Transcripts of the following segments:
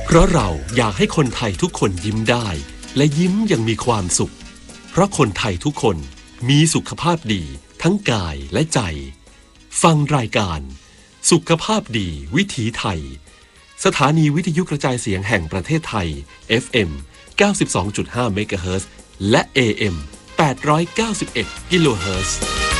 เพราะเราอยากให้คนไทยทุกคนยิ้มได้และยิ้มอย่างมีความสุขเพราะคนไทยทุกคนมีสุขภาพดีทั้งกายและใจฟังรายการสุขภาพดีวิถีไทยสถานีวิทยุกระจายเสียงแห่งประเทศไทย FM 92.5 เมกะเฮิรตซ์และ AM 891 กิโลเฮิรตซ์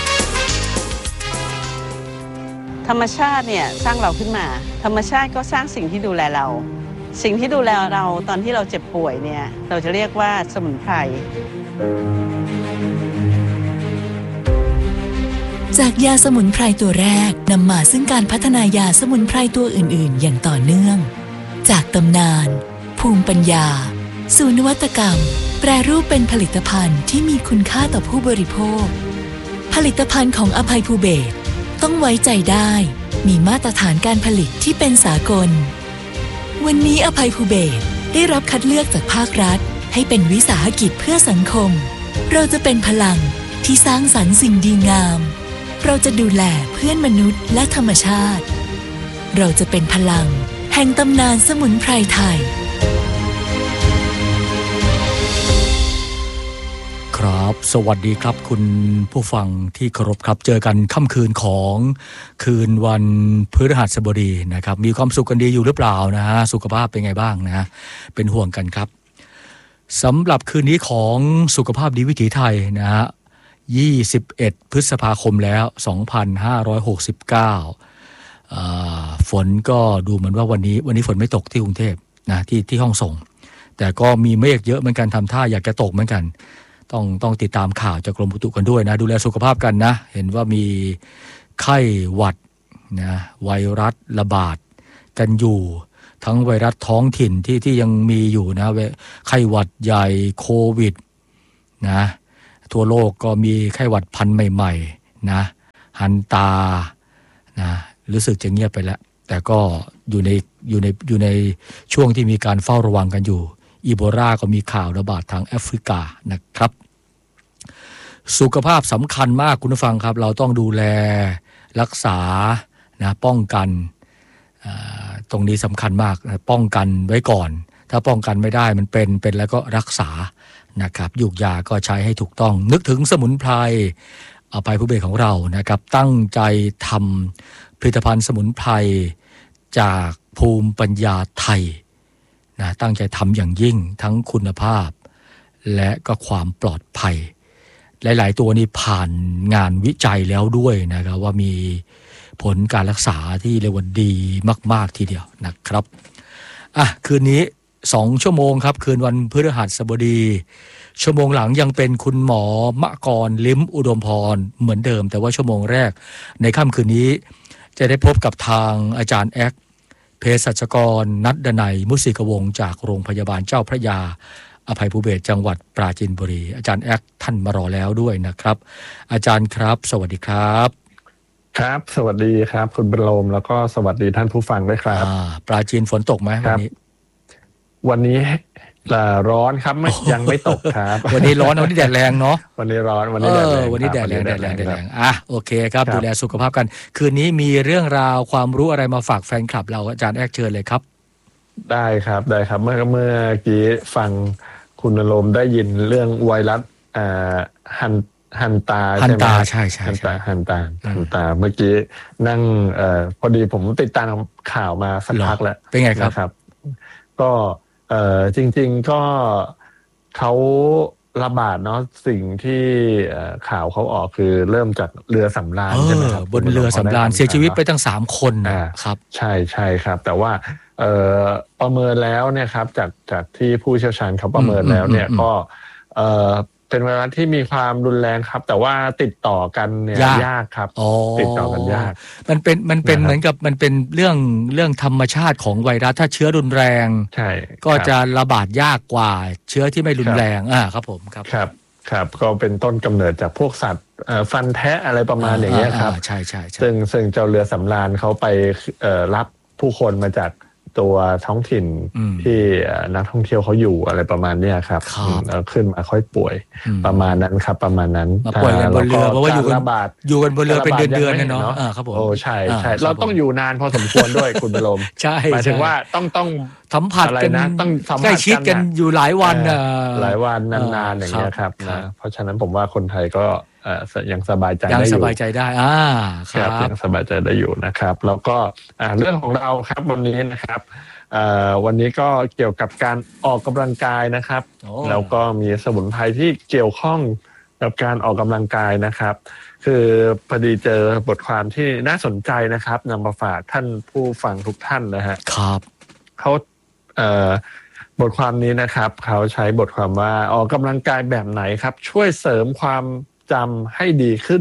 ธรรมชาติเนี่ยสร้างเราขึ้นมาธรรมชาติก็สร้างสิ่งที่ดูแลเราสิ่งที่ดูแลเราตอนที่เราเจ็บป่วยเนี่ยเราจะเรียกว่าสมุนไพรจากยาสมุนไพรตัวแรกนำมาซึ่งการพัฒนายาสมุนไพรตัวอื่นๆอย่างต่อเนื่องจากตำนานภูมิปัญญาสู่นวัตกรรมแปรรูปเป็นผลิตภัณฑ์ที่มีคุณค่าต่อผู้บริโภคผลิตภัณฑ์ของอภัยภูเบศรต้องไว้ใจได้มีมาตรฐานการผลิตที่เป็นสากลวันนี้อภัยภูเบศรได้รับคัดเลือกจากภาครัฐให้เป็นวิสาหกิจเพื่อสังคมเราจะเป็นพลังที่สร้างสรรค์สิ่งดีงามเราจะดูแลเพื่อนมนุษย์และธรรมชาติเราจะเป็นพลังแห่งตำนานสมุนไพรไทยครับสวัสดีครับคุณผู้ฟังที่เคารพครับเจอกันค่ำคืนของคืนวันพฤหัสบดีนะครับมีความสุขกันดีอยู่หรือเปล่านะฮะสุขภาพเป็นไงบ้างนะเป็นห่วงกันครับสำหรับคืนนี้ของสุขภาพดีวิถีไทยนะฮะ21 พฤษภาคมแล้ว 2569ฝนก็ดูเหมือนว่าวันนี้ฝนไม่ตกที่กรุงเทพนะที่ห้องส่งแต่ก็มีเมฆเยอะเหมือนกันทำท่าอยากจะตกเหมือนกันต้องติดตามข่าวจากกรมอุตุกันด้วยนะดูแลสุขภาพกันนะเห็นว่ามีไข้หวัดนะไวรัสระบาดกันอยู่ทั้งไวรัสท้องถิ่นที่ยังมีอยู่นะไข้หวัดใหญ่โควิดนะทั่วโลกก็มีไข้หวัดพันธุ์ใหม่ๆนะฮันตานะรู้สึกจะเงียบไปแล้วแต่ก็อยู่ในช่วงที่มีการเฝ้าระวังกันอยู่อีโบลาก็มีข่าวระบาดทางแอฟริกานะครับสุขภาพสำคัญมากคุณผู้ฟังครับเราต้องดูแลรักษานะป้องกันตรงนี้สำคัญมากนะป้องกันไว้ก่อนถ้าป้องกันไม่ได้มันเป็นแล้วก็รักษานะครับยุกยาก็ใช้ให้ถูกต้องนึกถึงสมุนไพรอภัยภูเบศรของเรานะครับตั้งใจทำผลิตภัณฑ์สมุนไพรจากภูมิปัญญาไทยนะตั้งใจทำอย่างยิ่งทั้งคุณภาพและก็ความปลอดภัยหลายๆตัวนี้ผ่านงานวิจัยแล้วด้วยนะครับว่ามีผลการรักษาที่เรียกว่าดีมากๆทีเดียวนะครับคืนนี้2 ชั่วโมงครับคืนวันพฤหัสบดีชั่วโมงหลังยังเป็นคุณหมอมะกรลิ้มอุดมพรเหมือนเดิมแต่ว่าชั่วโมงแรกในค่ำคืนนี้จะได้พบกับทางอาจารย์แอ๊กเภสัชกรนัดดนัยมุสิกวงศ์จากโรงพยาบาลเจ้าพระยาอภัยภูเบศรจังหวัดปราจีนบุรีอาจารย์แอ๊กท่านมารอแล้วด้วยนะครับอาจารย์ครับสวัสดีครับครับสวัสดีครับคุณบรมแล้วก็สวัสดีท่านผู้ฟังด้วยครับปราจีนฝนตกไหมวันนี้ร้อนครับยังไม่ตกครับวันนี้ร้อนวันนี้แดดแรงเนาะวันนี้ร้อนวันนี้แดดแรงวันนี้แดดแรงโอเคครับดูแลสุขภาพกันคืนนี้มีเรื่องราวความรู้อะไรมาฝากแฟนคลับเราอาจารย์แอ๊กเชิญเลยครับได้ครับเมื่อกี้ฟังคุณอารมณ์ได้ยินเรื่องไวรัสฮันตาใช่ไหมใช่ฮันตาเมื่อกี้นั่งพอดีผมติดตามข่าวมาสักพักแล้วเป็นไงครับก็จริงๆก็เขาระบาดเนาะสิ่งที่ข่าวเขาออกคือเริ่มจากเรือสำราญใช่ไหมครับบนเรือสำราญเสียชีวิตไปตั้ง3 คนนะครับใช่ครับแต่ว่าประเมินแล้วเนี่ยครับจากที่ผู้เชี่ยวชาญเขาประเมินแล้วเนี่ยก็เป็นไวรัสที่มีความรุนแรงครับแต่ว่าติดต่อกันเนี่ยยากครับติดต่อกันยากมันเป็นเหมือนกับมันเป็นเรื่องธรรมชาติของไวรัสถ้าเชื้อรุนแรงใช่ก็จะระบาดยากกว่าเชื้อที่ไม่รุนแรงครับผมครับก็เป็นต้นกำเนิดจากพวกสัตว์ฟันแทะอะไรประมาณอย่างเงี้ยครับใช่ซึ่งเจ้าเรือสำราญเขาไปรับผู้คนมาจากตัวท้องถิ่นที่นักท่องเที่ยวเขาอยู่อะไรประมาณนี้ครับแล้วขึ้นมาค่อยป่วยประมาณนั้นครับประมาณนั้นป่วยกันบนเรือเพราะว่าอยู่กันบนเรือเป็นเดือนๆเนาะครับผมโอ้ใช่ใช่เราต้องอยู่นานพอสมควรด้วยคุณบรมใช่หมายถึงว่าต้องสัมผัสกันต้องใกล้ชิดกันอยู่หลายวันหลายวันนานๆอย่างเงี้ยครับนะเพราะฉะนั้นผมว่าคนไทยก็ยังสบายใจได้อยู่ยังสบายใจได้ครับยังสบายใจได้อยู่นะครับแล้วก็เรื่องของเราครับวันนี้นะครับวันนี้ก็เกี่ยวกับการออกกำลังกายนะครับแล้วก็มีสมุนไพรที่เกี่ยวข้องกับการออกกำลังกายนะครับคือพอดีเจอบทความที่น่าสนใจนะครับนำมาฝากท่านผู้ฟังทุกท่านนะฮะครับเขาบทความนี้นะครับเขาใช้บทความว่าออกกำลังกายแบบไหนครับช่วยเสริมความจำให้ดีขึ้น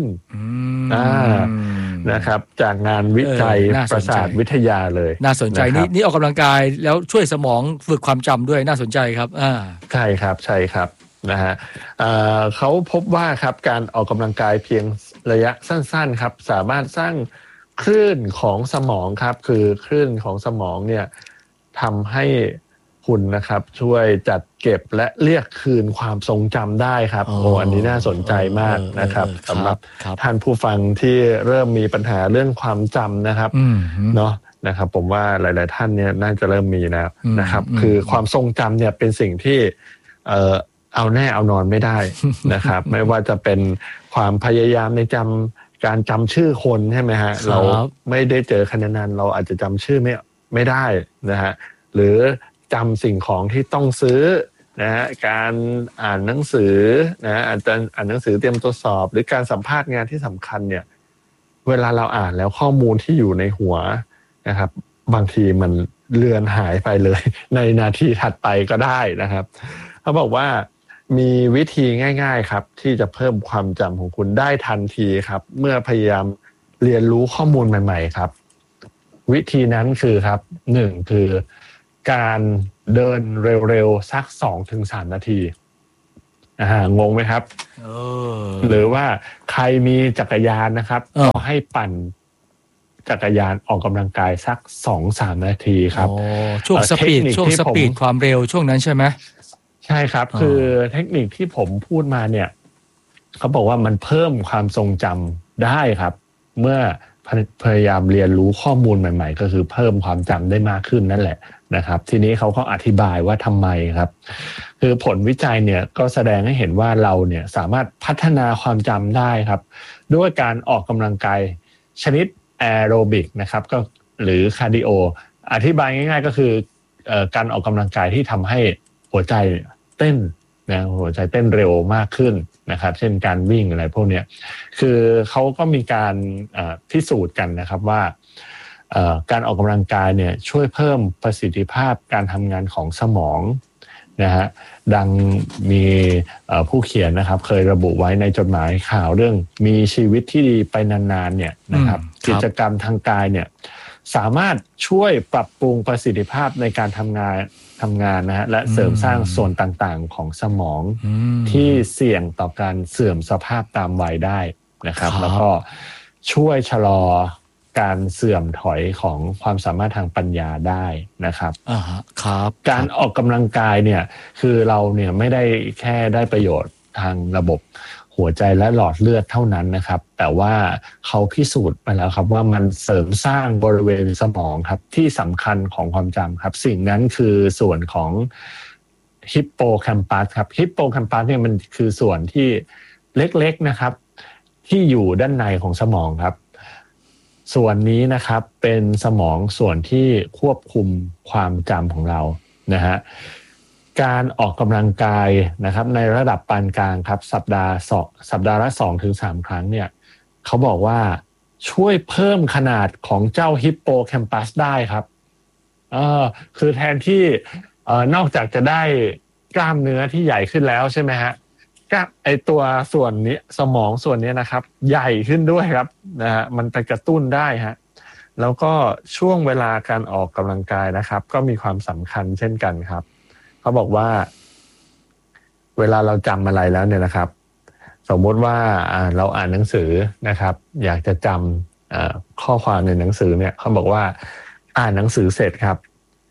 นะครับจากงานวิจัยประสาทวิทยาเลยน่าสนใจนี่ออกกำลังกายแล้วช่วยสมองฝึกความจำด้วยน่าสนใจครับใช่ครับใช่ครับนะฮะเขาพบว่าครับการออกกำลังกายเพียงระยะสั้นๆครับสามารถสร้างคลื่นของสมองครับคือคลื่นของสมองเนี่ยทำให้คุณนะครับช่วยจัดเก็บและเรียกคืนความทรงจำได้ครับอันนี้น่าสนใจมากนะครับสำหรับท่านผู้ฟังที่เริ่มมีปัญหาเรื่องความจำนะครับเนาะนะครับผมว่าหลายๆท่านเนี่ยน่าจะเริ่มมีแล้วนะครับคือความทรงจำเนี่ยเป็นสิ่งที่เอาแน่เอานอนไม่ได้นะครับไม่ว่าจะเป็นความพยายามในการจำชื่อคนใช่ไหมฮะเราไม่ได้เจอขนาดนั้นเราอาจจะจำชื่อไม่ได้นะฮะหรือจำสิ่งของที่ต้องซื้อนะฮะการอ่านหนังสือนะอาจจะอ่านหนังสือเตรียมตัวสอบหรือการสัมภาษณ์งานที่สำคัญเนี่ยเวลาเราอ่านแล้วข้อมูลที่อยู่ในหัวนะครับบางทีมันเลือนหายไปเลยในนาทีถัดไปก็ได้นะครับเขาบอกว่ามีวิธีง่ายๆครับที่จะเพิ่มความจำของคุณได้ทันทีครับเมื่อพยายามเรียนรู้ข้อมูลใหม่ๆครับวิธีนั้นคือครับ1คือการเดินเร็วๆสัก 2-3 นาทีงงไหมครับหรือว่าใครมีจักรยานนะครับก็ให้ปั่นจักรยานออกกำลังกายสัก 2-3 นาทีครับช่วงสปีดความเร็วช่วงนั้นใช่ไหมใช่ครับคือเทคนิคที่ผมพูดมาเนี่ยเขาบอกว่ามันเพิ่มความทรงจำได้ครับเมื่อพยายามเรียนรู้ข้อมูลใหม่ๆก็คือเพิ่มความจำได้มากขึ้นนั่นแหละนะครับทีนี้เขาก็อธิบายว่าทำไมครับคือผลวิจัยเนี่ยก็แสดงให้เห็นว่าเราเนี่ยสามารถพัฒนาความจำได้ครับด้วยการออกกำลังกายชนิดแอโรบิกนะครับก็หรือคาร์ดิโออธิบายง่ายๆก็คือการออกกำลังกายที่ทำให้หัวใจเต้นนะหัวใจเต้นเร็วมากขึ้นนะครับเช่นการวิ่งอะไรพวกนี้คือเขาก็มีการพิสูจน์กันนะครับว่าการออกกำลังกายเนี่ยช่วยเพิ่มประสิทธิภาพการทำงานของสมองนะฮะดังมีผู้เขียนนะครับเคยระบุไว้ในจดหมายข่าวเรื่องมีชีวิตที่ดีไปนานๆเนี่ยนะครับกิจกรรมทางกายเนี่ยสามารถช่วยปรับปรุงประสิทธิภาพในการทำงานนะฮะและเสริมสร้างส่วนต่างๆของสมองที่เสี่ยงต่อการเสื่อมสภาพตามวัยได้นะครับแล้วก็ช่วยชะลอการเสื่อมถอยของความสามารถทางปัญญาได้นะครับครับการออกกำลังกายเนี่ยคือเราเนี่ยไม่ได้แค่ได้ประโยชน์ทางระบบหัวใจและหลอดเลือดเท่านั้นนะครับแต่ว่าเขาพิสูจน์ไปแล้วครับว่ามันเสริมสร้างบริเวณสมองครับที่สำคัญของความจำครับสิ่งนั้นคือส่วนของฮิปโปแคมปัสครับฮิปโปแคมปัสเนี่ยมันคือส่วนที่เล็กๆนะครับที่อยู่ด้านในของสมองครับส่วนนี้นะครับเป็นสมองส่วนที่ควบคุมความจำของเรานะฮะการออกกำลังกายนะครับในระดับปานกลางครับสัปดาห์ละ 2-3 ครั้งเนี่ยเขาบอกว่าช่วยเพิ่มขนาดของเจ้าฮิปโปแคมปัสได้ครับคือแทนที่นอกจากจะได้กล้ามเนื้อที่ใหญ่ขึ้นแล้วใช่ไหมฮะไอตัวส่วนนี้สมองส่วนนี้นะครับใหญ่ขึ้นด้วยครับนะฮะมันไปกระตุ้นได้ฮะแล้วก็ช่วงเวลาการออกกำลังกายนะครับก็มีความสำคัญเช่นกันครับเขาบอกว่าเวลาเราจำอะไรแล้วเนี่ยนะครับสมมติว่าเราอ่านหนังสือนะครับอยากจะจำข้อความในหนังสือเนี่ยเขาบอกว่าอ่านหนังสือเสร็จครับ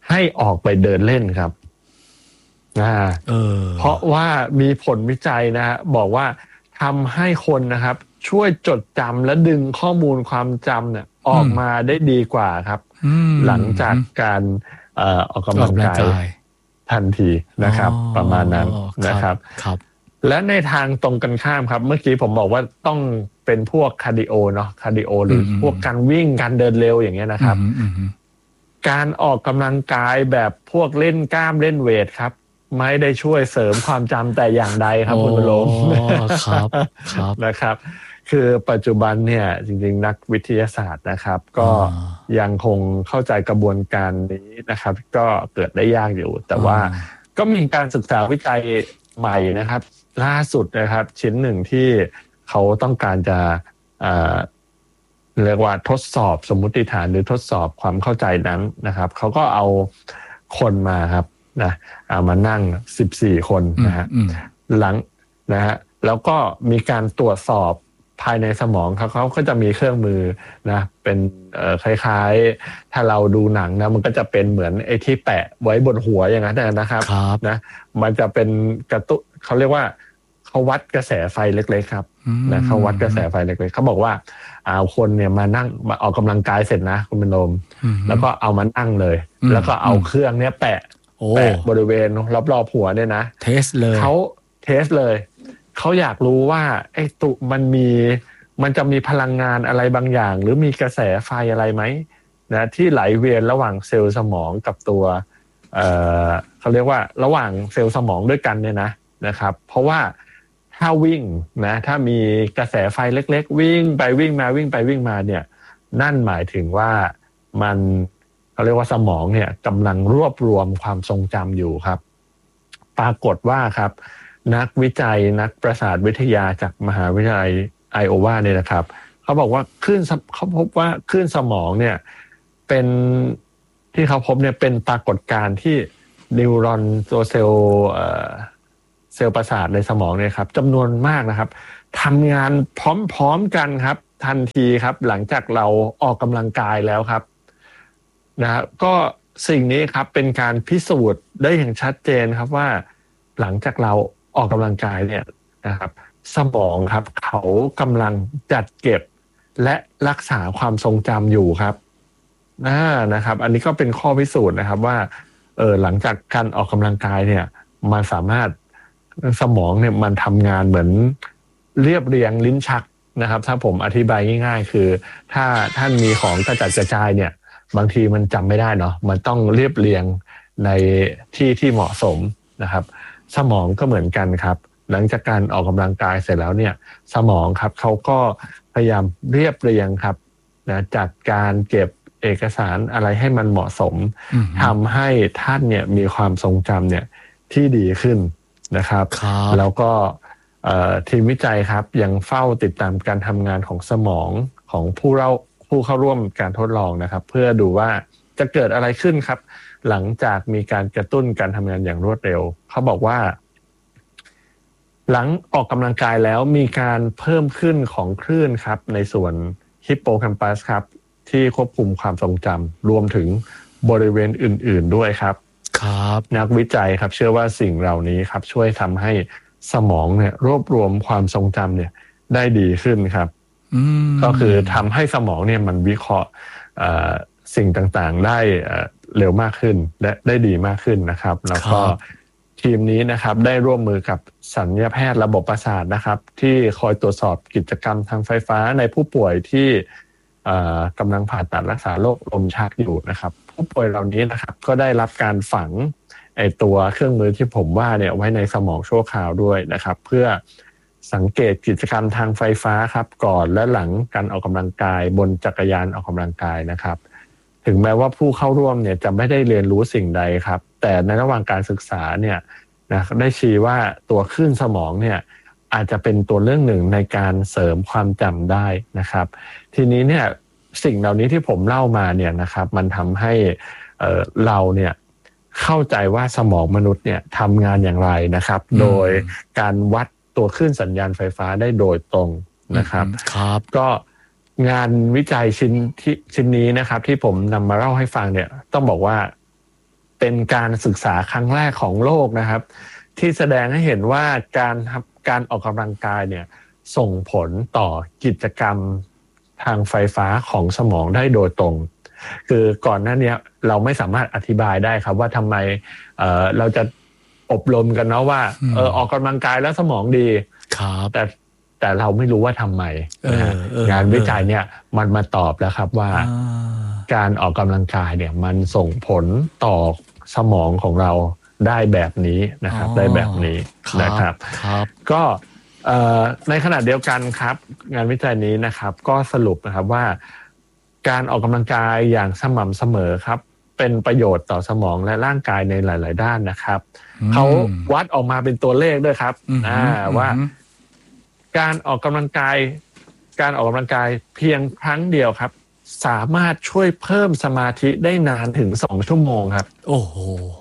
ให้ออกไปเดินเล่นครับเพราะว่ามีผลวิจัยนะฮะบอกว่าทำให้คนนะครับช่วยจดจำและดึงข้อมูลความจำเนี่ยออกมาได้ดีกว่าครับหลังจากการออกกำลังกายทันทีนะครับประมาณนั้นนะครับและในทางตรงกันข้ามครับเมื่อกี้ผมบอกว่าต้องเป็นพวกคาร์ดิโอเนาะคาร์ดิโอหรือพวกการวิ่งการเดินเร็วอย่างเงี้ยนะครับการออกกำลังกายแบบพวกเล่นกล้ามเล่นเวทครับไม่ได้ช่วยเสริมความจำแต่อย่างใดครับคุณบรมครับนะครับคือปัจจุบันเนี่ยจริงๆนักวิทยาศาสตร์นะครับก็ยังคงเข้าใจกระบวนการนี้นะครับก็เกิดได้ยากอยู่แต่ว่าก็มีการศึกษาวิจัยใหม่นะครับล่าสุดนะครับชิ้นหนึ่งที่เขาต้องการจะเรียกว่าทดสอบสมมุติฐานหรือทดสอบความเข้าใจนั้นนะครับเขาก็เอาคนมาครับนะเอามานั่ง14คนนะฮะหลังนะฮะแล้วก็มีการตรวจสอบภายในสมองเขาก็จะมีเครื่องมือนะเป็นคล้ายๆถ้าเราดูหนังนะมันก็จะเป็นเหมือนไอ้ที่แปะไว้บนหัวอย่างนั้นนะครับนะมันจะเป็นกระตุ้นเขาเรียกว่าเขาวัดกระแสไฟเล็กๆครับนะเขาวัดกระแสไฟเล็กๆเขาบอกว่าเอาคนเนี่ยมานั่งมาออกกำลังกายเสร็จนะคุณเป็นลมแล้วก็เอามานั่งเลยแล้วก็เอาเครื่องเนี้ยแปะบริเวณรอบๆหัวเนี่ยนะเทสเลยเขาเทสเลยเขาอยากรู้ว่าไอ้ตุมันจะมีพลังงานอะไรบางอย่างหรือมีกระแสไฟอะไรไหมนะที่ไหลเวียนระหว่างเซลล์สมองกับตัวเขาเรียกว่าระหว่างเซลล์สมองด้วยกันเนี่ยนะครับเพราะว่าถ้าวิ่งนะถ้ามีกระแสไฟเล็กๆวิ่งไปวิ่งมาวิ่งไปวิ่งมาเนี่ยนั่นหมายถึงว่ามันเขาเรียกว่าสมองเนี่ยกำลังรวบรวมความทรงจำอยู่ครับปรากฏว่าครับนักวิจัยนักประสาทวิทยาจากมหาวิทยาลัยไอโอวาเนี่ยนะครับเขาบอกว่าเขาพบว่าคลื่นสมองเนี่ยเป็นที่เขาพบเนี่ยเป็นปรากฏการณ์ที่นิวรอนตัวเซลล์ประสาทในสมองเนี่ยครับจำนวนมากนะครับทำงานพร้อมๆกันครับทันทีครับหลังจากเราออกกำลังกายแล้วครับนะก็สิ่งนี้ครับเป็นการพิสูจน์ได้อย่างชัดเจนครับว่าหลังจากเราออกกำลังกายเนี่ยนะครับสมองครับเขากำลังจัดเก็บและรักษาความทรงจำอยู่ครับนะครับอันนี้ก็เป็นข้อพิสูจน์นะครับว่าหลังจากการออกกำลังกายเนี่ยมันสามารถสมองเนี่ยมันทำงานเหมือนเรียบเรียงลิ้นชักนะครับถ้าผมอธิบายง่ายๆคือถ้าท่านมีของกระจัดกระจายเนี่ยบางทีมันจำไม่ได้เนาะมันต้องเรียบเรียงในที่เหมาะสมนะครับสมองก็เหมือนกันครับหลังจากการออกกำลังกายเสร็จแล้วเนี่ยสมองครับเขาก็พยายามเรียบเรียงครับนะจัดการเก็บเอกสารอะไรให้มันเหมาะสมทำให้ท่านเนี่ยมีความทรงจำเนี่ยที่ดีขึ้นนะครับแล้วก็ทีมวิจัยครับยังเฝ้าติดตามการทำงานของสมองของผู้เข้าร่วมการทดลองนะครับเพื่อดูว่าจะเกิดอะไรขึ้นครับหลังจากมีการกระตุ้นการทำงานอย่างรวดเร็วเขาบอกว่าหลังออกกำลังกายแล้วมีการเพิ่มขึ้นของคลื่นครับในส่วนฮิปโปแคมปัสครับที่ควบคุมความทรงจำรวมถึงบริเวณอื่นๆด้วยครับนักวิจัยครับเชื่อว่าสิ่งเหล่านี้ครับช่วยทำให้สมองเนี่ยรวบรวมความทรงจำเนี่ยได้ดีขึ้นครับก็คือทำให้สมองเนี่ยมันวิเคราะห์สิ่งต่างๆได้เร็วมากขึ้นและได้ดีมากขึ้นนะครับแล้วก็ทีมนี้นะครับได้ร่วมมือกับศัลยแพทย์ระบบประสาทนะครับที่คอยตรวจสอบกิจกรรมทางไฟฟ้าในผู้ป่วยที่กำลังผ่าตัดรักษาโรคลมชักอยู่นะครับผู้ป่วยเหล่านี้นะครับก็ได้รับการฝังไอตัวเครื่องมือที่ผมว่าเนี่ยไว้ในสมองชั่วคราวด้วยนะครับเพื่อสังเกตกิจกรรมทางไฟฟ้าครับก่อนและหลังการออกกำลังกายบนจักรยานออกกำลังกายนะครับถึงแม้ว่าผู้เข้าร่วมเนี่ยจะไม่ได้เรียนรู้สิ่งใดครับแต่ในระหว่างการศึกษาเนี่ยนะได้ชี้ว่าตัวคลื่นสมองเนี่ยอาจจะเป็นตัวเรื่องหนึ่งในการเสริมความจำได้นะครับทีนี้เนี่ยสิ่งเหล่านี้ที่ผมเล่ามาเนี่ยนะครับมันทำให้เราเนี่ยเข้าใจว่าสมองมนุษย์เนี่ยทำงานอย่างไรนะครับโดยการวัดตัวคลื่นสัญญาณไฟฟ้าได้โดยตรงนะครับก็งานวิจัยชิ้นนี้นะครับที่ผมนำมาเล่าให้ฟังเนี่ยต้องบอกว่าเป็นการศึกษาครั้งแรกของโลกนะครับที่แสดงให้เห็นว่าการออกกำลังกายเนี่ยส่งผลต่อกิจกรรมทางไฟฟ้าของสมองได้โดยตรงคือก่อนหน้านี้เราไม่สามารถอธิบายได้ครับว่าทำไมเราจะอบรมกันเนาะว่าออกกำลังกายแล้วสมองดีครับแต่เราไม่รู้ว่าทำไมงานวิจัยเนี่ยมันมาตอบแล้วครับว่าการออกกำลังกายเนี่ยมันส่งผลต่อสมองของเราได้แบบนี้นะครับได้แบบนี้นะครับก็ในขณะเดียวกันครับงานวิจัยนี้นะครับก็สรุปนะครับว่าการออกกำลังกายอย่างสม่ำเสมอครับเป็นประโยชน์ต่อสมองและร่างกายในหลายๆด้านนะครับเขาวัดออกมาเป็นตัวเลขด้วยครับว่าการออกกำลังกายเพียงครั้งเดียวครับสามารถช่วยเพิ่มสมาธิได้นานถึง2 ชั่วโมงครับโอ้โห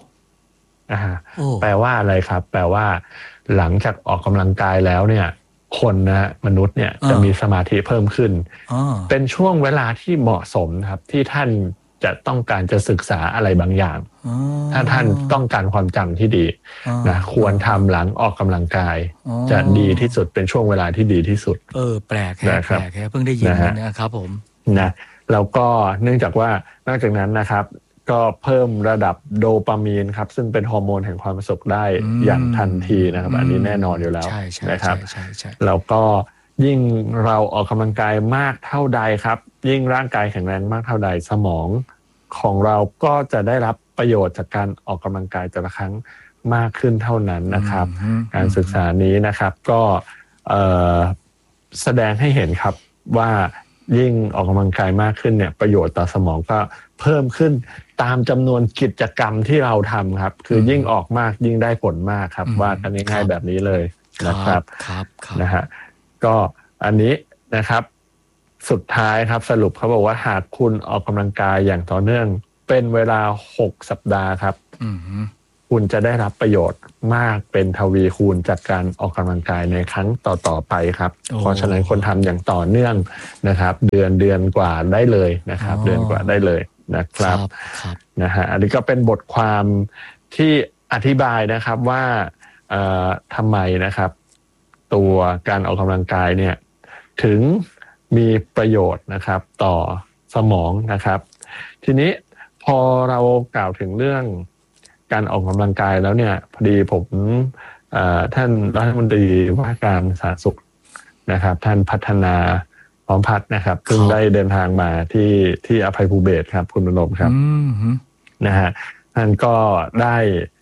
แปลว่าอะไรครับแปลว่าหลังจากออกกำลังกายแล้วเนี่ยคนนะมนุษย์เนี่ยจะมีสมาธิเพิ่มขึ้นเป็นช่วงเวลาที่เหมาะสมครับที่ท่านจะต้องการจะศึกษาอะไรบางอย่างถ้าท่านต้องการความจำที่ดีนะควรทำหลังออกกำลังกายจะดีที่สุดเป็นช่วงเวลาที่ดีที่สุดแปลกแค่เพิ่งได้ยินนะครับผมนะแล้วก็เนื่องจากว่านอกจากนั้นนะครับก็เพิ่มระดับโดปามีนครับซึ่งเป็นฮอร์โมนแห่งความสุขได้อย่างทันทีนะครับอันนี้แน่นอนอยู่แล้วนะครับแล้วก็ยิ่งเราออกกำลังกายมากเท่าใดครับยิ่งร่างกายแข็งแรงมากเท่าใดสมองของเราก็จะได้รับประโยชน์จากการออกกำลังกายแต่ละครั้งมากขึ้นเท่านั้นนะครับการศึกษานี้นะครับก็แสดงให้เห็นครับว่ายิ่งออกกำลังกายมากขึ้นเนี่ยประโยชน์ต่อสมองก็เพิ่มขึ้นตามจำนวนกิจกรรมที่เราทำครับคือยิ่งออกมากยิ่งได้ผลมากครับว่ากันง่ายๆแบบนี้เลยนะครับนะฮะก็อันนี้นะครับสุดท้ายครับสรุปเขาบอกว่าหากคุณออกกำลังกายอย่างต่อเนื่องเป็นเวลา6 สัปดาห์ครับคุณจะได้รับประโยชน์มากเป็นทวีคูณจากการออกกำลังกายในครั้งต่อๆไปครับเพราะฉะนั้นคนทำอย่างต่อเนื่องนะครับเดือนกว่าได้เลยนะครับเดือนกว่าได้เลยนะครับนะฮะอันนี้ก็เป็นบทความที่อธิบายนะครับว่าทำไมนะครับตัวการออกกำลังกายเนี่ยถึงมีประโยชน์นะครับต่อสมองนะครับทีนี้พอเรากล่าวถึงเรื่องการออกกำลังกายแล้วเนี่ยพอดีผมท่านรัฐมนตรีว่าการสาธารณสุขนะครับท่านพัฒนาพร้อมพัฒน์นะครับซึ่งได้เดินทางมาที่อภัยภูเบศรครับคุณบรมครับนะฮะท่านก็ได้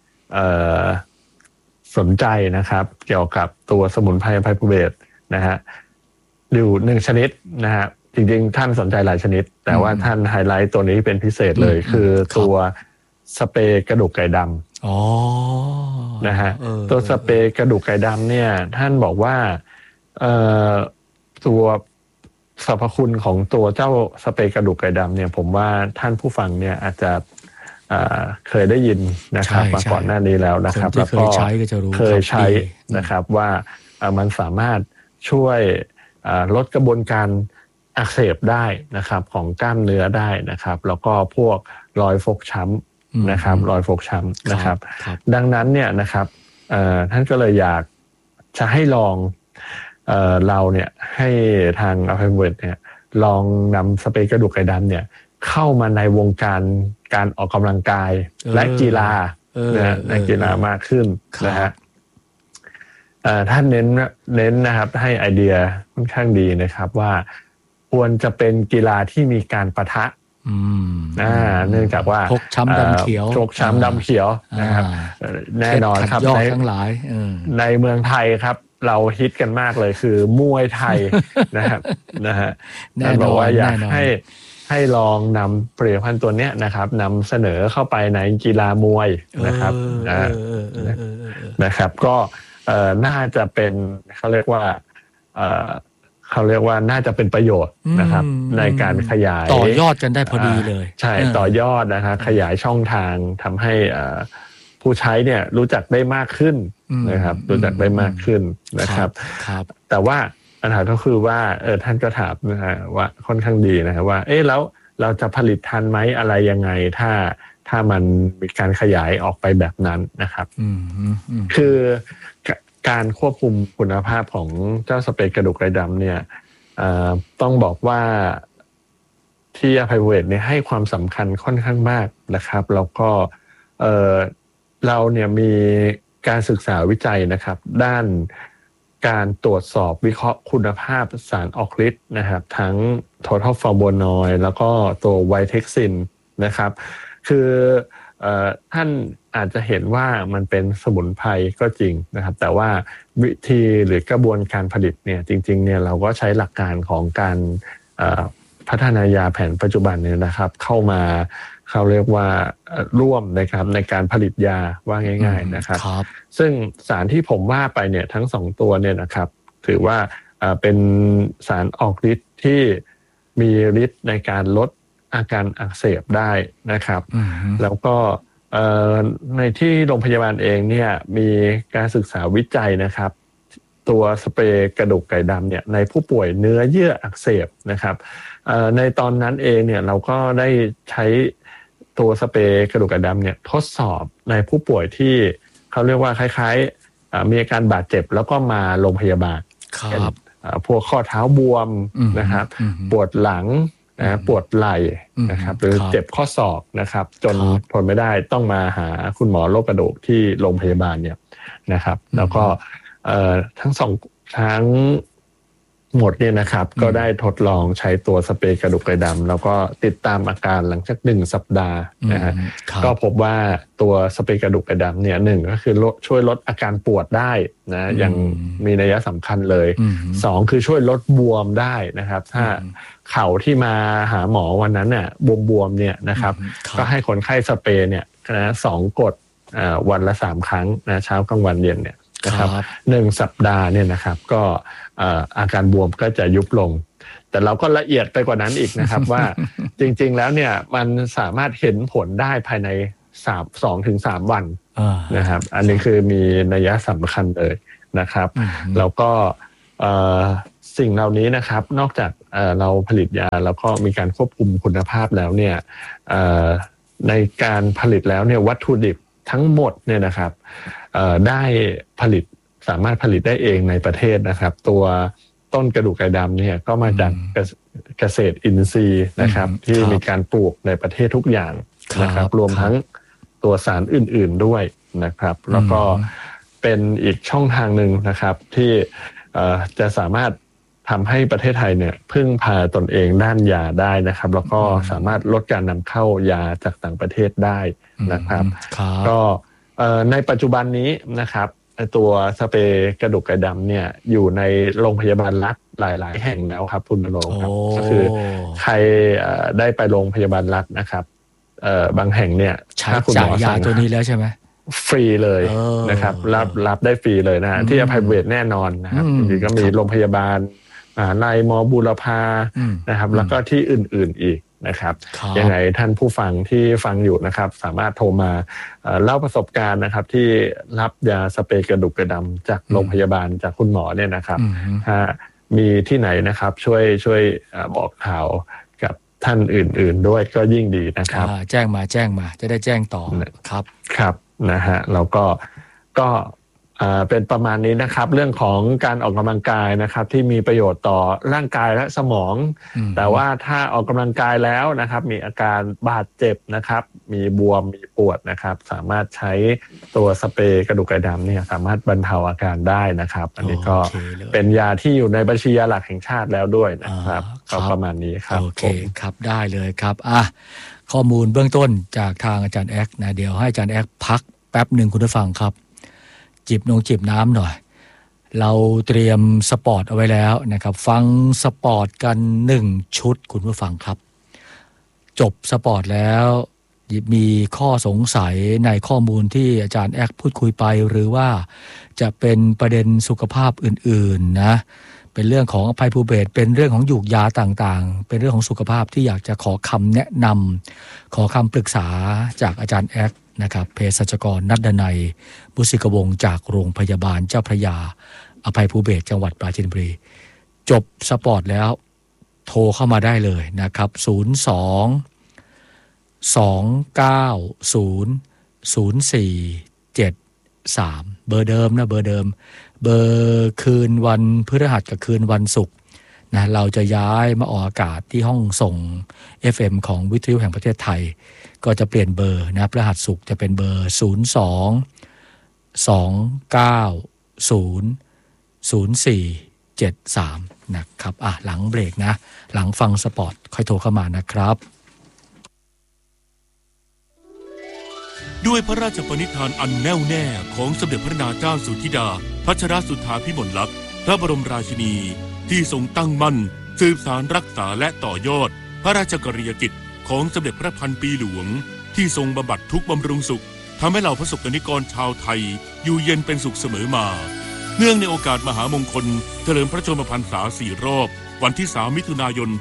สนใจนะครับเกี่ยวกับตัวสมุนไพรอภัยภูเบศรนะฮะอยู่1 ชนิดนะฮะจริงๆท่านสนใจหลายชนิดแต่ว่าท่านไฮไลท์ตัวนี้เป็นพิเศษเลยคือตัวสเปรย์กระดูกไก่ดำนะฮะตัวสเปรย์กระดูกไก่ดำเนี่ยท่านบอกว่าตัวสรรพคุณของตัวเจ้าสเปรย์กระดูกไก่ดำเนี่ยผมว่าท่านผู้ฟังเนี่ยอาจจะเคยได้ยินนะครับมาก่อนหน้านี้แล้วนะครับแล้วก็เคยใช้นะครับว่ามันสามารถช่วยลดกระบวนการอักเสบได้นะครับของกล้ามเนื้อได้นะครับแล้วก็พวกรอยฟกช้ำนะครับรอยฟกช้ำนะครับดังนั้นเนี่ยนะครับท่านก็เลยอยากจะให้ลองเราเนี่ยให้ทางอภัยภูเบศรเนี่ยลองนำสเปรย์กระดูกไก่ดำเนี่ยเข้ามาในวงการออกกำลังกายและกีฬาในกีฬามากขึ้นนะฮะท่านเน้นนะครับให้ไอเดียค่อนข้างดีนะครับว่าควรจะเป็นกีฬาที่มีการปะทะเนื่องจากว่าพกช้ำดำเขียวพกช้ำดำเขียวนะครับแน่นอนครับในเมืองไทยครับเราฮิตกันมากเลยคือมวยไทยนะครับนะฮะท่านบอกว่าอยากให้ลองนำผลิตภัณฑ์ตัวนี้นะครับนำเสนอเข้าไปในกีฬามวยนะครับนะครับก็น่าจะเป็นเขาเรียกว่าน่าจะเป็นประโยชน์นะครับในการขยายต่อยอดกันได้พอดีเลยใช่ต่อยอดนะครับขยายช่องทางทำให้ผู้ใช้เนี่ยรู้จักได้มากขึ้นนะครับรู้จักได้มากขึ้นนะครับแต่ว่าปัญหาก็คือว่าท่านก็ถามนะฮะว่าค่อนข้างดีนะครับว่าแล้วเราจะผลิตทันไหมอะไรยังไงถ้าถ้ามันมีการขยายออกไปแบบนั้นนะครับคือการควบคุมคุณภาพของเจ้าสเปรย์กระดูกไก่ดำเนี่ยต้องบอกว่าที่อภัยภูเบศรเนี่ยให้ความสำคัญค่อนข้างมากนะครับแล้วก็เราเนี่ยมีการศึกษาวิจัยนะครับด้านการตรวจสอบวิเคราะห์คุณภาพสารออกฤทธิ์นะครับทั้ง Total Flavonoid แล้วก็ตัว Vitexin นะครับคือท่านอาจจะเห็นว่ามันเป็นสมุนไพรก็จริงนะครับแต่ว่าวิธีหรือกระบวนการผลิตเนี่ยจริงๆเนี่ยเราก็ใช้หลักการของการพัฒนายาแผนปัจจุบันเนี่ยนะครับเข้ามาเขาเรียกว่าร่วมนะครับในการผลิตยาว่าง่ายๆนะครับซึ่งสารที่ผมว่าไปเนี่ยทั้ง2ตัวเนี่ยนะครับถือว่าเป็นสารออกฤทธิ์ที่มีฤทธิ์ในการลดอาการอักเสบได้นะครับแล้วก็ในที่โรงพยาบาลเองเนี่ยมีการศึกษาวิจัยนะครับตัวสเปรย์กระดูกไก่ดำเนี่ยในผู้ป่วยเนื้อเยื่ออักเสบนะครับในตอนนั้นเองเนี่ยเราก็ได้ใช้ตัวสเปรย์กระดูกไก่ดำเนี่ยทดสอบในผู้ป่วยที่เขาเรียกว่าคล้ายๆมีอาการบาดเจ็บแล้วก็มาโรงพยาบาลพวกข้อเท้าบวมนะครับปวดหลังปวดไหล่นะครับหรือเจ็บข้อศอกนะครับจนทนไม่ได้ต้องมาหาคุณหมอโรคกระดูกที่โรงพยาบาลเนี่ยนะครับแล้วก็ทั้งหมดเนี่ยนะครับก็ได้ทดลองใช้ตัวสเปรย์กระดูกไก่ดำแล้วก็ติดตามอาการหลังจาก1 สัปดาห์นะฮะก็พบว่าตัวสเปรย์กระดูกไก่ดำเนี่ย1ก็คือช่วยลดอาการปวดได้นะอย่างมีนัยสำคัญเลย2คือช่วยลดบวมได้นะครับถ้าเข่าที่มาหาหมอวันนั้นเนี่ยบวมๆเนี่ยนะครับก็ให้คนไข้สเปรย์เนี่ยนะ2 กดวันละ3 ครั้งนะเช้ากลางวันเย็นเนี่ยนะครับ1 สัปดาห์เนี่ยนะครับก็อาการบวมก็จะยุบลงแต่เราก็ละเอียดไปกว่านั้นอีกนะครับ ว่าจริงๆแล้วเนี่ยมันสามารถเห็นผลได้ภายใน2-3 วันนะครับอันนี้คือมีนัยสำคัญเลยนะครับแล้วก็สิ่งเหล่านี้นะครับนอกจากเราผลิตยาแล้วก็มีการควบคุมคุณภาพแล้วเนี่ยในการผลิตแล้วเนี่ยวัตถุดิบทั้งหมดเนี่ยนะครับได้สามารถผลิตได้เองในประเทศนะครับตัวต้นกระดูกไก่ดำเนี่ยก็มาจากเกษตรอินทรีย์นะครับที่มีการปลูกในประเทศทุกอย่างนะครับรวมทั้งตัวสารอื่นๆด้วยนะครับแล้วก็เป็นอีกช่องทางหนึ่งนะครับที่จะสามารถทำให้ประเทศไทยเนี่ยพึ่งพาตนเองด้านยาได้นะครับแล้วก็สามารถลดการนำเข้ายาจากต่างประเทศได้นะครับก็ในปัจจุบันนี้นะครับตัวสเปรย์กระดูกไก่ดำเนี่ยอยู่ในโรงพยาบาลรัฐหลายๆแห่งแล้วครับคุณณรงค์ครับก็คือใครได้ไปโรงพยาบาลรัฐนะครับบางแห่งเนี่ยถ้าคุณหมอสั่งตัวนี้แล้วใช่ไหมฟรีเลยนะครับรับได้ฟรีเลยนะที่อภัยภูเบศรแน่นอนนะครับจริงๆก็มีโรงพยาบาลในมอบูรพานะครับแล้วก็ที่อื่นๆอีกนะครับยังไงท่านผู้ฟังที่ฟังอยู่นะครับสามารถโทรมาเล่าประสบการณ์นะครับที่รับยาสเปรย์กระดูกไก่ดำจากโรงพยาบาลจากคุณหมอเนี่ยนะครับถ้ามีที่ไหนนะครับช่วยบอกข่าวกับท่านอื่นๆด้วยก็ยิ่งดีนะครับแจ้งมาจะได้แจ้งต่อครับนะฮะแล้วก็เป็นประมาณนี้นะครับเรื่องของการออกกำลังกายนะครับที่มีประโยชน์ต่อร่างกายและสมองแต่ว่าถ้าออกกำลังกายแล้วนะครับมีอาการบาดเจ็บนะครับมีบวมมีปวดนะครับสามารถใช้ตัวสเปรย์กระดูกไก่ดำเนี่ยสามารถบรรเทาอาการได้นะครับอันนี้ก็เป็นยาที่อยู่ในบัญชียาหลักแห่งชาติแล้วด้วยนะครับก็ประมาณนี้ครับโอเคครับได้เลยครับข้อมูลเบื้องต้นจากทางอาจารย์แอ๊กนะเดี๋ยวให้อาจารย์แอ๊กพักแป๊บหนึ่งคุณผู้ฟังครับจิบน้ำหน่อยเราเตรียมสปอร์ตเอาไว้แล้วนะครับฟังสปอร์ตกัน1 ชุดคุณผู้ฟังครับจบสปอร์ตแล้วมีข้อสงสัยในข้อมูลที่อาจารย์แอ๊กพูดคุยไปหรือว่าจะเป็นประเด็นสุขภาพอื่นๆนะเป็นเรื่องของอภัยภูเบศรเป็นเรื่องของยูกยาต่างๆเป็นเรื่องของสุขภาพที่อยากจะขอคำแนะนำขอคำปรึกษาจากอาจารย์แอ๊กนะครับเภสัชกรนัดดนัยบุษิกวงศ์จากโรงพยาบาลเจ้าพระยาอภัยภูเบศรจังหวัดปราจีนบุรีจบสปอร์ตแล้วโทรเข้ามาได้เลยนะครับ02 เบอร์เดิมนะเบอร์เดิมเบอร์คืนวันพฤหัสกับคืนวันศุกร์นะเราจะย้ายมาออกอากาศที่ห้องส่ง FM ของวิทยุแห่งประเทศไทยก็จะเปลี่ยนเบอร์นะพฤหัสศุกร์จะเป็นเบอร์02-290-0473นะครับหลังเบรกนะหลังฟังสปอร์ตค่อยโทรเข้ามานะครับด้วยพระราชปณิธานอันแน่วแน่ของสมเด็จพระนางเจ้าสุธิดาพัชรสุธาภิมลลักษณ์พระบรมราชินีที่ทรงตั้งมั่นสืบสานรักษาและต่อยอดพระราชกรณียกิจของสมเด็จพระพันปีหลวงที่ทรงบำบัดทุกข์บำรุงสุขทำให้เหล่าพระสกนิกรชาวไทยอยู่เย็นเป็นสุขเสมอมาเนื่องในโอกาสมหามงคลเฉลิมพระชนมพรรษา4 รอบวันที่3 มิถุนายน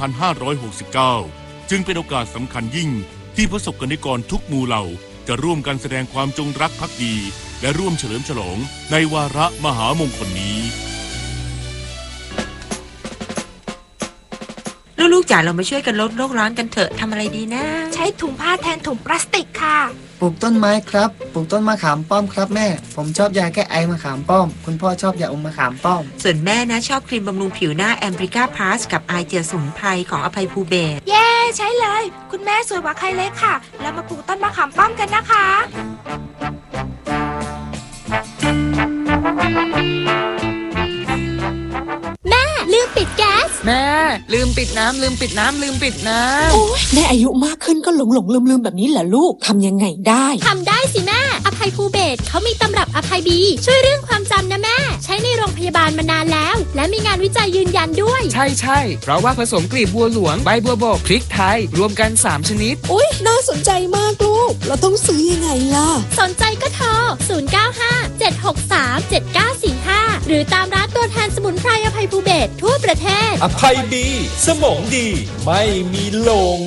2569จึงเป็นโอกาสสำคัญยิ่งที่พระสกนิกรทุกหมู่เหล่าจะร่วมกันแสดงความจงรักภักดีและร่วมเฉลิมฉลองในวาระมหามงคลนี้ลูกๆจ๋าเรามาช่วยกันลดโลกร้อนกันเถอะทำอะไรดีนะใช้ถุงผ้าแทนถุงพลาสติกค่ะปลูกต้นไม้ครับปลูกต้นมะขามป้อมครับแม่ผมชอบยาแก้ไอมะขามป้อมคุณพ่อชอบยาอมมะขามป้อมส่วนแม่นะชอบครีมบำรุงผิวหน้าแอมบริก้าพลัสกับไอเจียสมุนไพรของอภัยภูเบศเย้ใช้เลยคุณแม่สวยกว่าใครเลยค่ะแล้วมาปลูกต้นมะขามป้อมกันนะคะแม่ลืมปิดแก๊สแม่ลืมปิดน้ำโอ้ยแม่อายุมากขึ้นก็หลงลืมแบบนี้เหรอลูกทำยังไงได้ทำได้สิแม่อภัยภูเบศเขามีตำรับอภัยบีช่วยเรื่องความจำนะแม่ใช้ในโรงพยาบาลมานานแล้วและมีงานวิจัยยืนยันด้วยใช่เพราะว่าผสมกลีบบัวหลวงใบบัวบกพริกไทยรวมกัน3ชนิดอุ๊ยน่าสนใจมากลูกเราต้องซื้อยังไงล่ะสนใจก็โทร0957637945หรือตามร้านตัวแทนสมุนไพรอภัยภูเบศทั่วประเทศอภัยบีสมองดีไม่มีหลง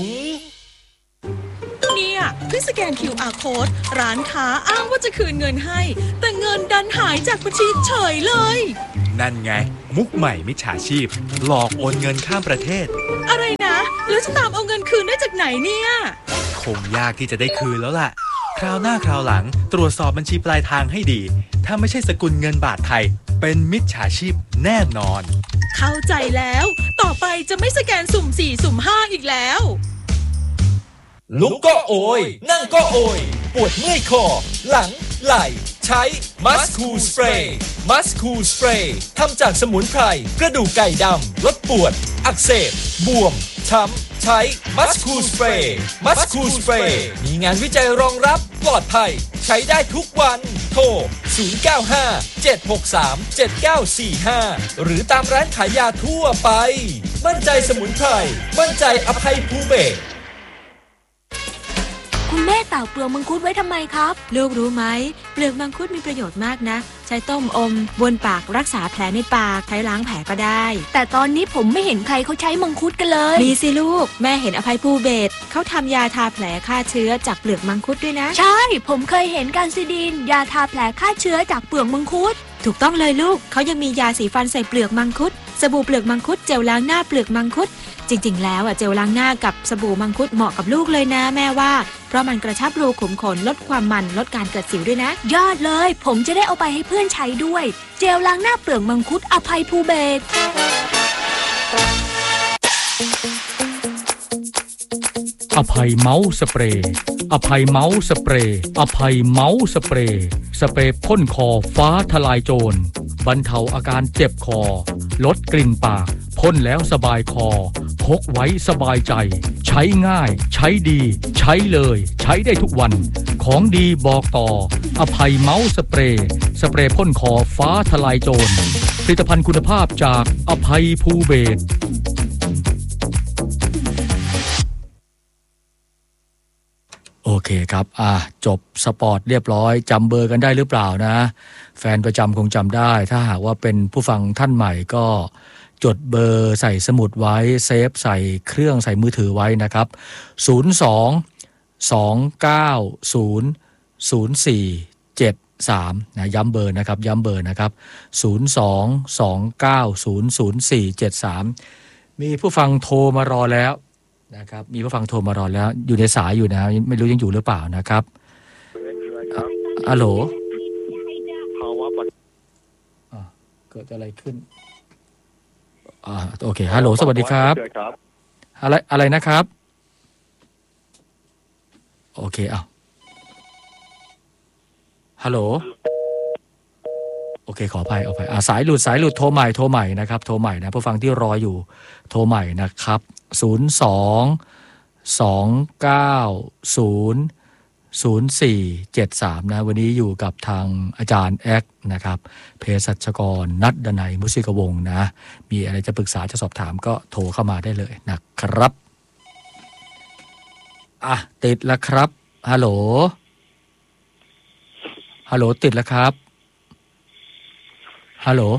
เนี่ยเพิ่งสแกน QR Code ร้านค้าอ้างว่าจะคืนเงินให้แต่เงินดันหายจากบัญชีเฉยเลยนั่นไงมุกใหม่มิจฉาชีพหลอกโอนเงินข้ามประเทศอะไรนะแล้วจะตามเอาเงินคืนได้จากไหนเนี่ยคงยากที่จะได้คืนแล้วล่ะคราวหน้าคราวหลังตรวจสอบบัญชีปลายทางให้ดีถ้าไม่ใช่สกุลเงินบาทไทยเป็นมิจฉาชีพแน่นอนเข้าใจแล้วต่อไปจะไม่สแกนสุ่ม4สุ่ม5อีกแล้วลุกก็โอยนั่งก็โอยปวดเมื่อยคอหลังไหล่ใช้มัสคูสเปรย์ทำจากสมุนไพรกระดูกไก่ดำลดปวดอักเสบบวมช้ำใช้มัสคูสเปรย์มีงานวิจัยรองรับปลอดภัยใช้ได้ทุกวันโทร0957637945หรือตามร้านขายยาทั่วไปมั่นใจสมุนไพรมั่นใจอภัยภูเบศรคุณแม่ตากเปลือกมังคุดไว้ทำไมครับลูกรู้ไหมเปลือกมังคุดมีประโยชน์มากนะใช้ต้มอมบนปากรักษาแผลในปากใช้ล้างแผลก็ได้แต่ตอนนี้ผมไม่เห็นใครเขาใช้มังคุดกันเลยมีสิลูกแม่เห็นอภัยภูเบศรเขาทำยาทาแผลฆ่าเชื้อจากเปลือกมังคุดด้วยนะใช่ผมเคยเห็นการซิดีนยาทาแผลฆ่าเชื้อจากเปลือกมังคุดถูกต้องเลยลูกเขายังมียาสีฟันใส่เปลือกมังคุดสบู่เปลือกมังคุดเจลล้างหน้าเปลือกมังคุดจริงๆแล้วเจลล้างหน้ากับสบู่มังคุดเหมาะกับลูกเลยนะแม่ว่าเพราะมันกระชับรูขุมขนลดความมันลดการเกิดสิวด้วยนะยอดเลยผมจะได้เอาไปให้เพื่อนใช้ด้วยเจลล้างหน้าเปลือกมังคุดอภัยภูเบศรอภัยเมาส์สเปรย์อภัยเมาส์สเปรย์อภัยเมาส์สเปรย์สเปรย์พ่นคอฟ้าทลายโจรบรรเทาอาการเจ็บคอลดกลิ่นปากพ่นแล้วสบายคอพกไว้สบายใจใช้ง่ายใช้ดีใช้เลยใช้ได้ทุกวันของดีบอกต่ออภัยเมาส์สเปรย์พ่นคอฟ้าทลายโจรผลิตภัณฑ์คุณภาพจากอภัยภูเบศรโอเคครับจบสปอร์ตเรียบร้อยจำเบอร์กันได้หรือเปล่านะแฟนประจำคงจำได้ถ้าหากว่าเป็นผู้ฟังท่านใหม่ก็จดเบอร์ใส่สมุดไว้เซฟใส่เครื่องใส่มือถือไว้นะครับ02-290-0473นะย้ำเบอร์นะครับ02-290-0473มีผู้ฟังโทรมารอแล้วนะครับมีผู้ฟังโทรมารอแล้วอยู่ในสายอยู่นะไม่รู้ยังอยู่หรือเปล่านะครับฮัลโหลเกิดอะไรขึ้นโอเคฮัลโหลสวัสดีครับอะไรนะครับโอเคฮัลโหลโอเคขออภัยสายหลุดโทรใหม่นะครับโทรใหม่นะผู้ฟังที่รออยู่โทรใหม่นะครับ02-290-0473นะวันนี้อยู่กับทางอาจารย์แอ๊กนะครับเภสัชกรนัดดนัยมุสิกวงศ์นะมีอะไรจะปรึกษาจะสอบถามก็โทรเข้ามาได้เลยนะครับติดแล้วครับฮัลโหลติดแล้วครับฮัลโหล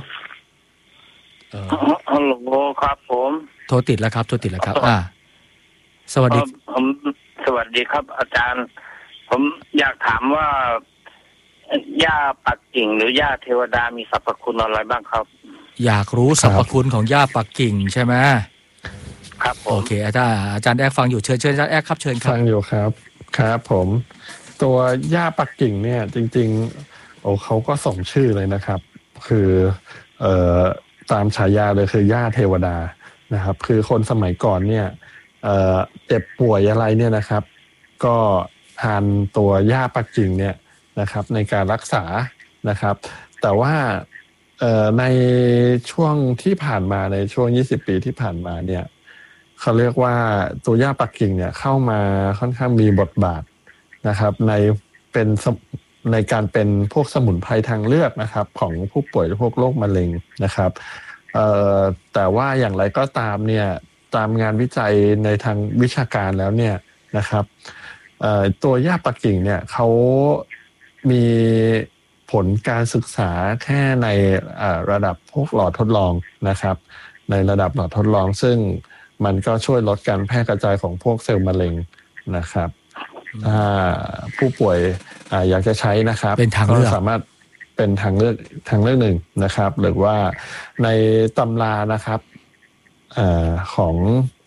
ฮัลโหลครับผมโทรติดแล้วครับสวัสดีผมสวัสดีครับอาจารย์ผมอยากถามว่าหญ้าปักกิ่งหรือหญ้าเทวดามีสรรพคุณอะไรบ้างครับอยากรู้สรรพคุณของหญ้าปักกิ่งใช่ไหมครับผมโอเคอาจารย์แอ๊กฟังอยู่เชิญอาจารย์แอ๊กครับเชิญครับฟังอยู่ครับผมตัวหญ้าปักกิ่งเนี่ยจริงๆเขาก็ส่งชื่อเลยนะครับคือตามฉายาเลยคือหญ้าเทวดานะครับคือคนสมัยก่อนเนี่ยเจ็บป่วยอะไรเนี่ยนะครับก็ทานตัวหญ้าปักกิ่งเนี่ยนะครับในการรักษานะครับแต่ว่าในช่วงที่ผ่านมาในช่วง20ปีที่ผ่านมาเนี่ยเขาเรียกว่าตัวหญ้าปักกิ่งเนี่ยเข้ามาค่อนข้างมีบทบาทนะครับในการเป็นพวกสมุนไพรทางเลือกนะครับของผู้ป่วยพวกโรคมะเร็งนะครับแต่ว่าอย่างไรก็ตามเนี่ยตามงานวิจัยในทางวิชาการแล้วเนี่ยนะครับตัวหญ้าปักกิ่งเนี่ยเขามีผลการศึกษาแค่ในระดับพวกหลอดทดลองนะครับในระดับหลอดทดลองซึ่งมันก็ช่วยลดการแพร่กระจายของพวกเซลล์มะเร็งนะครับผู้ป่วยอยากจะใช้นะครับก็สามารถเป็นทางเลือกหนึ่งนะครับหรือว่าในตำรานะครับของ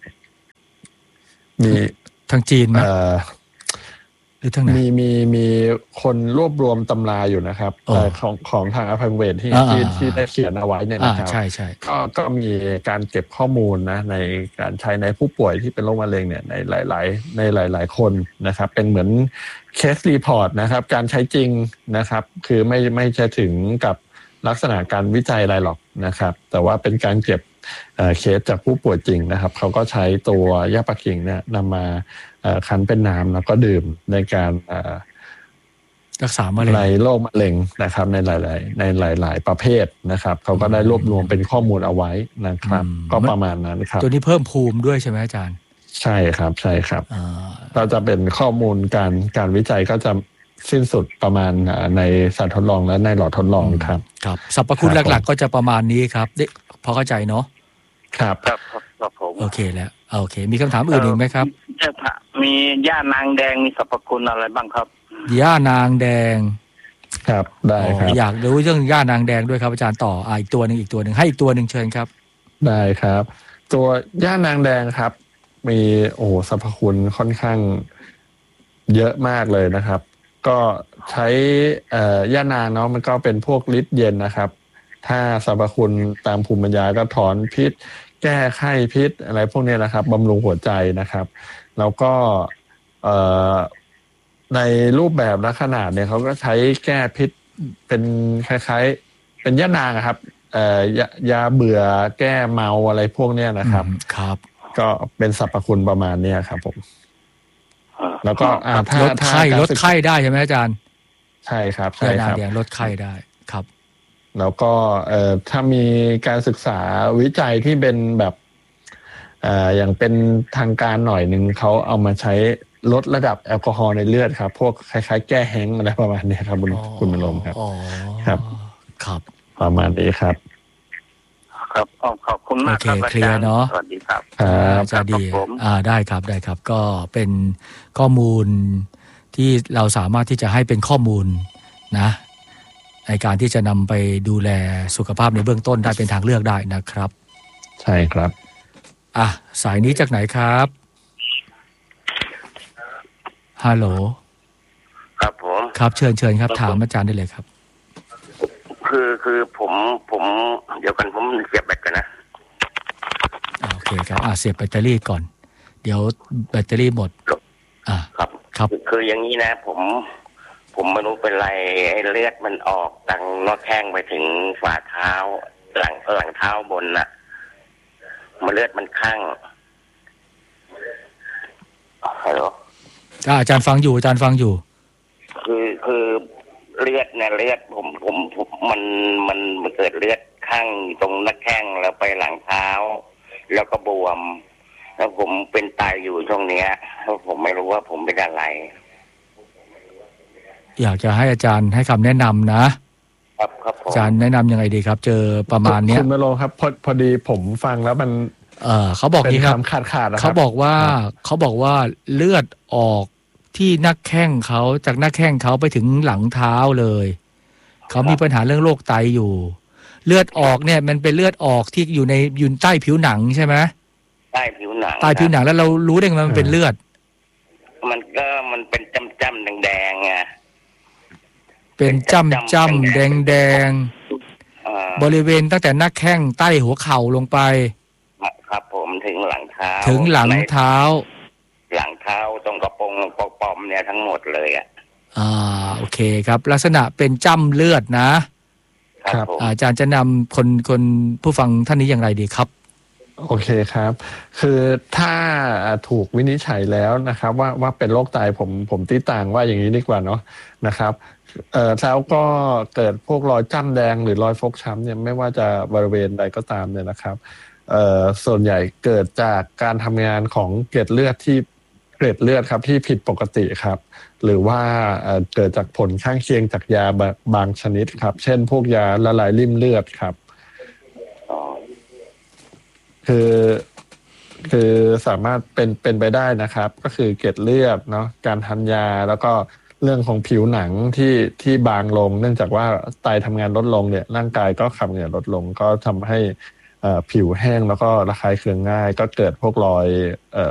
มีทางจีนไหมหรือทางไหนมีคนรวบรวมตำราอยู่นะครับของทางอภัยภูเบศรที่ได้เขียนเอาไว้เนี่ยนะครับใช่ก็มีการเก็บข้อมูลนะในการใช้ในผู้ป่วยที่เป็นโรคมะเร็งเนี่ยในหลายคนนะครับเป็นเหมือนเคสรีพอร์ตนะครับการใช้จริงนะครับคือไม่ใช่ถึงกับลักษณะการวิจัยอะไรหรอกนะครับแต่ว่าเป็นการเก็บเคสจากผู้ป่วยจริงนะครับเขาก็ใช้ตัวหญ้าปักกิ่งเนี่ยนำมาคั้นเป็นน้ำแล้วก็ดื่มในการรักษามะเร็งในโรคมะเร็งนะครับในหลายประเภทนะครับเขาก็ได้รวบรวมเป็นข้อมูลเอาไว้นะครับก็ประมาณนั้นครับตัวนี้เพิ่มภูมิด้วยใช่ไหมอาจารย์ใช่ครับก็จะเป็นข้อมูลการวิจัยก็จะสิ้นสุดประมาณในสัตว์ทดลองและในหลอดทดลองครับสรรพคุณหลักๆก็จะประมาณนี้ครับพอเข้าใจเนาะครับผมโอเคแล้วโอเคมีคำถามอื่นอีกไหมครับมีหญ้านางแดงมีสรรพคุณอะไรบ้างครับหญ้านางแดงครับได้ครับอยากรู้เรื่องหญ้านางแดงด้วยครับอาจารย์ต่ออีกตัวหนึ่งให้อีกตัวหนึ่งเชิญครับได้ครับตัวหญ้านางแดงครับมีสรรพคุณค่อนข้างเยอะมากเลยนะครับก็ใช้หญ้านางเนาะมันก็เป็นพวกฤทธิ์เย็นนะครับถ้าสรรพคุณตามภูมิปัญญาก็ถอนพิษแก้ไข้พิษอะไรพวกนี้นะครับบำรุงหัวใจนะครับแล้วก็ในรูปแบบและขนาดเนี่ยเขาก็ใช้แก้พิษเป็นคล้ายๆเป็นยานางครับยาเบื่อแก้เมาอะไรพวกนี้นะครับครับก็เป็นสรรพคุณประมาณนี้ครับผมแล้วก็ลดไข้ได้ใช่ไหมอาจารย์ใช่ครับยานางแดงลดไข้ได้ครับแล้วก็ถ้ามีการศึกษาวิจัยที่เป็นแบบอย่างเป็นทางการหน่อยนึงเขาเอามาใช้ลดระดับแอลกอฮอล์ในเลือดครับพวกคล้ายๆแก้แห้งอะไรประมาณนี้ครับคุณบรรลมครับครับประมาณนี้ครับครับขอบคุณมากครับอาจารย์สวัสดีครับจะดีได้ครับก็เป็นข้อมูลที่เราสามารถที่จะให้เป็นข้อมูลนะในการที่จะนำไปดูแลสุขภาพในเบื้องต้นได้เป็นทางเลือกได้นะครับใช่ครับสายนี้จากไหนครับฮัลโหลครับผมครับเชิญครับถามอาจารย์ได้เลยครับคือผมเดี๋ยวกันผมเสียบแบตกันนะโอเคครับเสียบแบตเตอรี่ก่อนเดี๋ยวแบตเตอรี่หมดครับคืออย่างนี้นะผมไม่รู้เป็นไรเลือดมันออกตั้งนอดแข้งไปถึงฝ่าเท้าหลังเท้าบนน่ะมันเลือดมันคั่งฮัลโหลอาจารย์ฟังอยู่คือเลือดเนี่ยเลือดผมมันเกิดเลือดคั่งตรงหน้าแข้งแล้วไปหลังเท้าแล้วก็บวมแล้วผมเป็นไตอยู่ช่วงเนี้ยผมไม่รู้ว่าผมเป็นอะไรอยากจะให้อาจารย์ให้คำแนะนำนะครับอาจารย์แนะนำยังไงดีครับเจอประมาณเนี้ยคุณมโลครับพอดีผมฟังแล้วมันเขาบอกนี้ครับขาดเขาบอกว่าเลือดออกที่หน้าแข้งเขาจากหน้าแข้งเขาไปถึงหลังเท้าเลยเขามีปัญหาเรื่องโรคไตอยู่เลือดออกเนี่ยมันเป็นเลือดออกที่อยู่ใต้ผิวหนังใช่ไหมใต้ผิวหนังแล้วเรารู้ได้ไงมันเป็นเลือดมันเป็นจ้ำๆแดงๆไงเป็นจ้ำแดงบริเวณตั้งแต่หน้าแข้งใต้หัวเข่าลงไปครับผมถึงหลังเท้าหลังเท้าตรงกระโปรงปอมเนี่ยทั้งหมดเลยโอเคครับลักษณะเป็นจ้ำเลือดนะครับอาจารย์จะนำคนผู้ฟังท่านนี้อย่างไรดีครับโอเคครับคือถ้าถูกวินิจฉัยแล้วนะครับว่าเป็นโรคไตผมตีต่างว่าอย่างนี้ดีกว่าเนาะนะครับแล้วก็เกิดพวกรอยจ้ำแดงหรือรอยฟกช้ำเนี่ยไม่ว่าจะบริเวณใดก็ตามเนี่ยนะครับส่วนใหญ่เกิดจากการทำงานของเกล็ดเลือดครับที่ผิดปกติครับหรือว่าเกิดจากผลข้างเคียงจากยาบางชนิดครับเช่นพวกยาละลายริ่มเลือดครับคือสามารถเป็นไปได้นะครับก็คือเกล็ดเลือดเนาะการทานยาแล้วก็เรื่องของผิวหนังที่บางลงเนื่องจากว่าไตทำงานลดลงเนี่ยร่างกายก็ขับเหงื่อลดลงก็ทำให้ผิวแห้งแล้วก็ระคายเคืองง่ายก็เกิดพวกรอย